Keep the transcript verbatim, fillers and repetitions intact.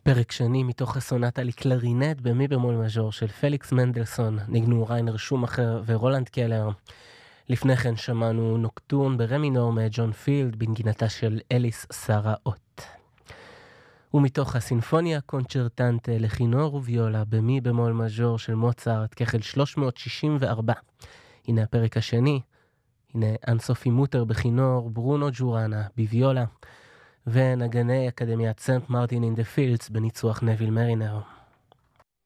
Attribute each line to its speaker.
Speaker 1: פרק שני מתוך הסונטה לקלרינט במי במול מז'ור של פליקס מנדלסון, ניגנו ריינר שומאחר ורולנד קלר. לפני כן שמענו נוקטורן ברמי מינור מג'ון פילד בנגינתה של אליס שרה אוט. ומתוך הסינפוניה קונצ'רטנטה לכינור וויולה במי במול מז'ור של מוצרט כחל שלוש מאות שישים וארבע. הנה הפרק השני, הנה אנסופי מוטר בכינור, ברונו ג'ורנה בוויולה, ונגני אקדמיית סנט מרטין אין דה פילדס בניצוח נביל מרינר.